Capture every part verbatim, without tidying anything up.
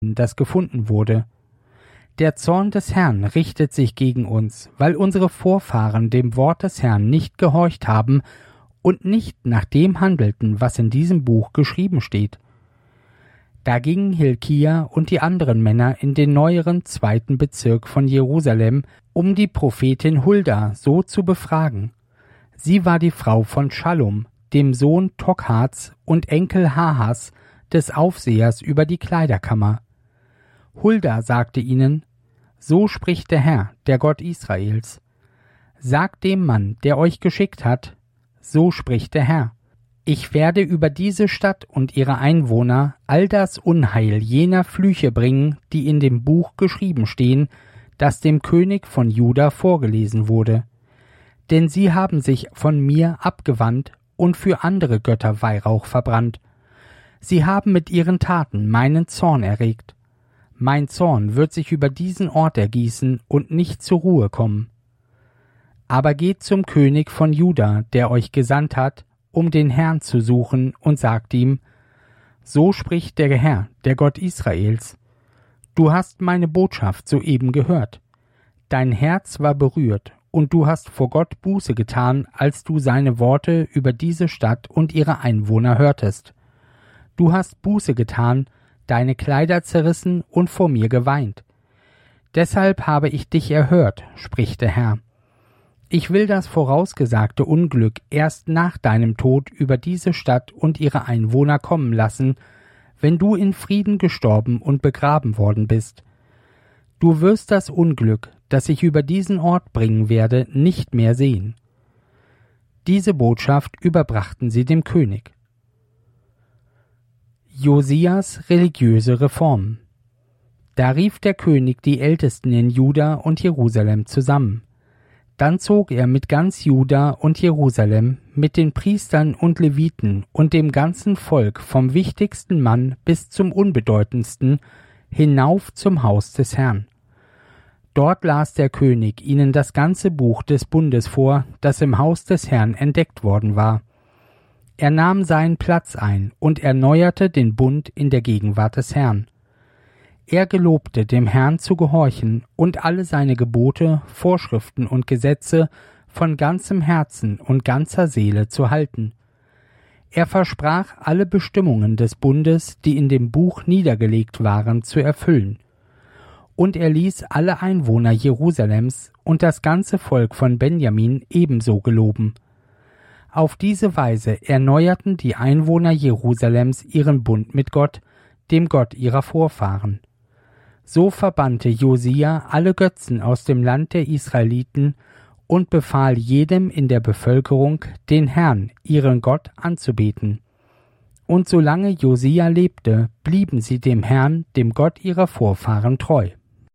das gefunden wurde. Der Zorn des Herrn richtet sich gegen uns, weil unsere Vorfahren dem Wort des Herrn nicht gehorcht haben und nicht nach dem handelten, was in diesem Buch geschrieben steht. Da gingen Hilkia und die anderen Männer in den neueren zweiten Bezirk von Jerusalem, um die Prophetin Hulda so zu befragen. Sie war die Frau von Schallum, dem Sohn Tokhats und Enkel Hahas, des Aufsehers über die Kleiderkammer. Hulda sagte ihnen: So spricht der Herr, der Gott Israels. Sagt dem Mann, der euch geschickt hat: So spricht der Herr: Ich werde über diese Stadt und ihre Einwohner all das Unheil jener Flüche bringen, die in dem Buch geschrieben stehen, das dem König von Juda vorgelesen wurde. Denn sie haben sich von mir abgewandt und für andere Götter Weihrauch verbrannt. Sie haben mit ihren Taten meinen Zorn erregt. Mein Zorn wird sich über diesen Ort ergießen und nicht zur Ruhe kommen. Aber geht zum König von Juda, der euch gesandt hat, um den Herrn zu suchen, und sagt ihm: So spricht der Herr, der Gott Israels: Du hast meine Botschaft soeben gehört. Dein Herz war berührt, und du hast vor Gott Buße getan, als du seine Worte über diese Stadt und ihre Einwohner hörtest. Du hast Buße getan, deine Kleider zerrissen und vor mir geweint. Deshalb habe ich dich erhört, spricht der Herr. Ich will das vorausgesagte Unglück erst nach deinem Tod über diese Stadt und ihre Einwohner kommen lassen, wenn du in Frieden gestorben und begraben worden bist. Du wirst das Unglück, das ich über diesen Ort bringen werde, nicht mehr sehen. Diese Botschaft überbrachten sie dem König. Josias religiöse Reformen. Da rief der König die Ältesten in Juda und Jerusalem zusammen. Dann zog er mit ganz Juda und Jerusalem, mit den Priestern und Leviten und dem ganzen Volk vom wichtigsten Mann bis zum unbedeutendsten hinauf zum Haus des Herrn. Dort las der König ihnen das ganze Buch des Bundes vor, das im Haus des Herrn entdeckt worden war. Er nahm seinen Platz ein und erneuerte den Bund in der Gegenwart des Herrn. Er gelobte, dem Herrn zu gehorchen und alle seine Gebote, Vorschriften und Gesetze von ganzem Herzen und ganzer Seele zu halten. Er versprach, alle Bestimmungen des Bundes, die in dem Buch niedergelegt waren, zu erfüllen. Und er ließ alle Einwohner Jerusalems und das ganze Volk von Benjamin ebenso geloben. Auf diese Weise erneuerten die Einwohner Jerusalems ihren Bund mit Gott, dem Gott ihrer Vorfahren. So verbannte Josia alle Götzen aus dem Land der Israeliten und befahl jedem in der Bevölkerung, den Herrn, ihren Gott, anzubeten. Und solange Josia lebte, blieben sie dem Herrn, dem Gott ihrer Vorfahren, treu.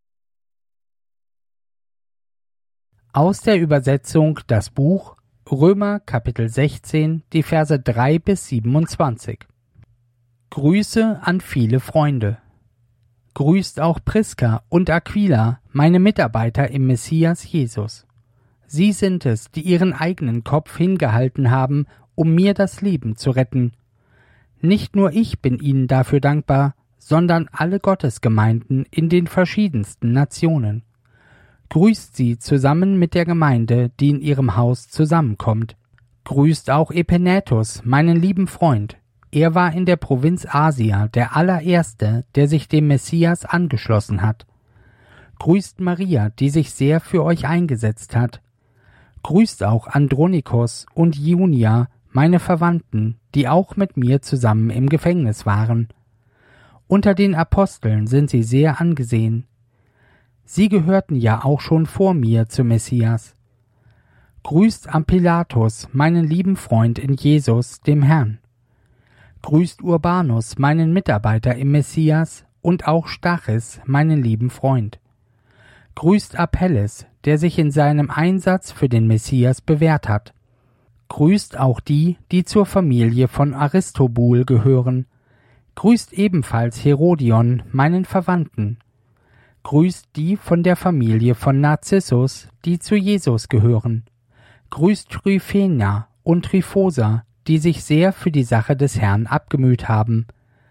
Aus der Übersetzung das Buch Römer Kapitel sechzehn, die Verse drei bis siebenundzwanzig. Grüße an viele Freunde. Grüßt auch Priska und Aquila, meine Mitarbeiter im Messias Jesus. Sie sind es, die ihren eigenen Kopf hingehalten haben, um mir das Leben zu retten. Nicht nur ich bin ihnen dafür dankbar, sondern alle Gottesgemeinden in den verschiedensten Nationen. Grüßt sie zusammen mit der Gemeinde, die in ihrem Haus zusammenkommt. Grüßt auch Epenetus, meinen lieben Freund. Er war in der Provinz Asia der allererste, der sich dem Messias angeschlossen hat. Grüßt Maria, die sich sehr für euch eingesetzt hat. Grüßt auch Andronikos und Junia, meine Verwandten, die auch mit mir zusammen im Gefängnis waren. Unter den Aposteln sind sie sehr angesehen. Sie gehörten ja auch schon vor mir zum Messias. Grüßt Ampilatus, meinen lieben Freund in Jesus, dem Herrn. Grüßt Urbanus, meinen Mitarbeiter im Messias, und auch Stachys, meinen lieben Freund. Grüßt Apelles, der sich in seinem Einsatz für den Messias bewährt hat. Grüßt auch die, die zur Familie von Aristobul gehören. Grüßt ebenfalls Herodion, meinen Verwandten. Grüßt die von der Familie von Narzissus, die zu Jesus gehören. Grüßt Tryphena und Tryphosa, die sich sehr für die Sache des Herrn abgemüht haben.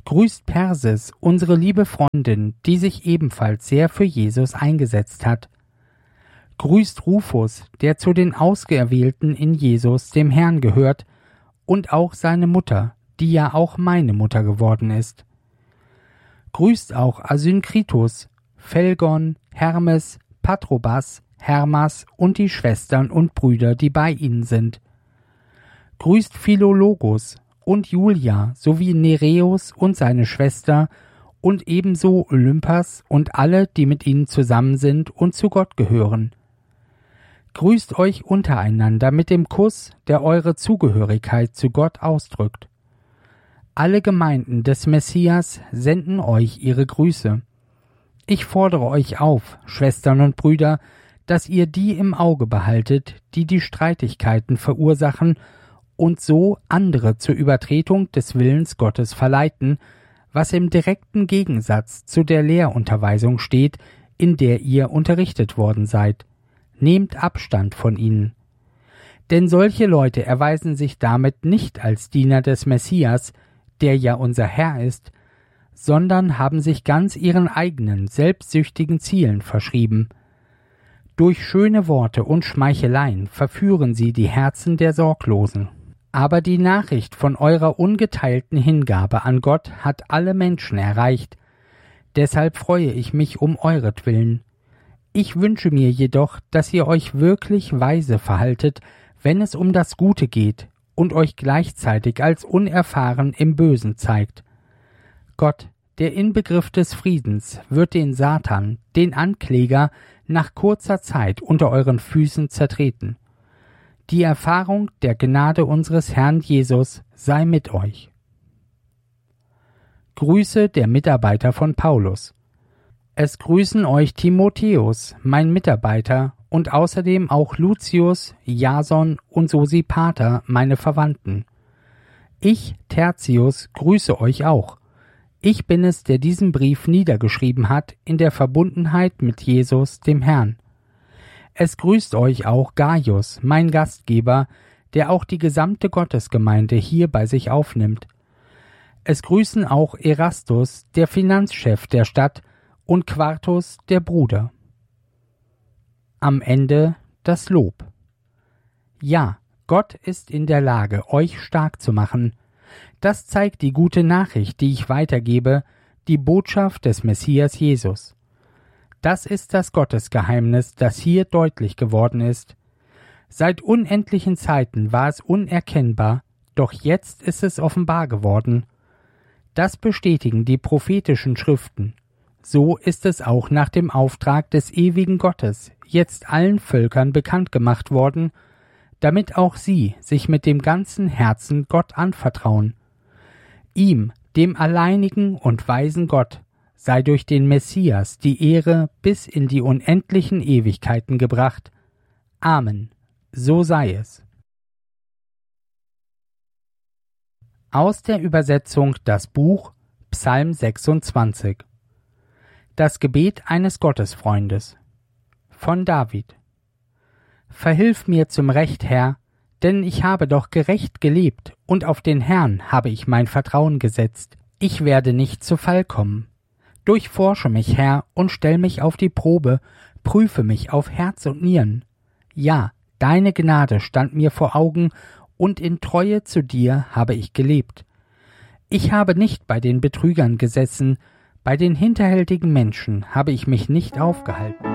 Grüßt Persis, unsere liebe Freundin, die sich ebenfalls sehr für Jesus eingesetzt hat. Grüßt Rufus, der zu den Ausgewählten in Jesus, dem Herrn, gehört, und auch seine Mutter, die ja auch meine Mutter geworden ist. Grüßt auch Asynkritus, Phelgon, Hermes, Patrobas, Hermas und die Schwestern und Brüder, die bei ihnen sind. Grüßt Philologus und Julia sowie Nereus und seine Schwester und ebenso Olympas und alle, die mit ihnen zusammen sind und zu Gott gehören. Grüßt euch untereinander mit dem Kuss, der eure Zugehörigkeit zu Gott ausdrückt. Alle Gemeinden des Messias senden euch ihre Grüße. Ich fordere euch auf, Schwestern und Brüder, dass ihr die im Auge behaltet, die die Streitigkeiten verursachen und so andere zur Übertretung des Willens Gottes verleiten, was im direkten Gegensatz zu der Lehrunterweisung steht, in der ihr unterrichtet worden seid. Nehmt Abstand von ihnen. Denn solche Leute erweisen sich damit nicht als Diener des Messias, der ja unser Herr ist, sondern haben sich ganz ihren eigenen, selbstsüchtigen Zielen verschrieben. Durch schöne Worte und Schmeicheleien verführen sie die Herzen der Sorglosen. Aber die Nachricht von eurer ungeteilten Hingabe an Gott hat alle Menschen erreicht. Deshalb freue ich mich um euretwillen. Ich wünsche mir jedoch, dass ihr euch wirklich weise verhaltet, wenn es um das Gute geht, und euch gleichzeitig als unerfahren im Bösen zeigt. Gott, der Inbegriff des Friedens, wird den Satan, den Ankläger, nach kurzer Zeit unter euren Füßen zertreten. Die Erfahrung der Gnade unseres Herrn Jesus sei mit euch. Grüße der Mitarbeiter von Paulus. Es grüßen euch Timotheus, mein Mitarbeiter, und außerdem auch Lucius, Jason und Sosipater, meine Verwandten. Ich, Tertius, grüße euch auch. Ich bin es, der diesen Brief niedergeschrieben hat, in der Verbundenheit mit Jesus, dem Herrn. Es grüßt euch auch Gaius, mein Gastgeber, der auch die gesamte Gottesgemeinde hier bei sich aufnimmt. Es grüßen auch Erastus, der Finanzchef der Stadt, und Quartus, der Bruder. Am Ende das Lob. Ja, Gott ist in der Lage, euch stark zu machen. Das zeigt die gute Nachricht, die ich weitergebe, die Botschaft des Messias Jesus. Das ist das Gottesgeheimnis, das hier deutlich geworden ist. Seit unendlichen Zeiten war es unerkennbar, doch jetzt ist es offenbar geworden. Das bestätigen die prophetischen Schriften. So ist es auch nach dem Auftrag des ewigen Gottes jetzt allen Völkern bekannt gemacht worden, damit auch sie sich mit dem ganzen Herzen Gott anvertrauen. Ihm, dem alleinigen und weisen Gott, sei durch den Messias die Ehre bis in die unendlichen Ewigkeiten gebracht. Amen. So sei es. Aus der Übersetzung das Buch Psalm sechsundzwanzig. Das Gebet eines Gottesfreundes von David. Verhilf mir zum Recht, Herr, denn ich habe doch gerecht gelebt, und auf den Herrn habe ich mein Vertrauen gesetzt. Ich werde nicht zu Fall kommen. Durchforsche mich, Herr, und stell mich auf die Probe, prüfe mich auf Herz und Nieren. Ja, deine Gnade stand mir vor Augen, und in Treue zu dir habe ich gelebt. Ich habe nicht bei den Betrügern gesessen, bei den hinterhältigen Menschen habe ich mich nicht aufgehalten.